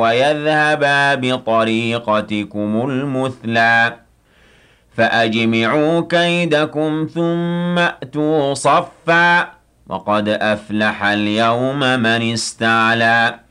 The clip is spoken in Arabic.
ويذهبا بطريقتكم المثلى فأجمعوا كيدكم ثم أتوا صفا وقد أفلح اليوم من استعلى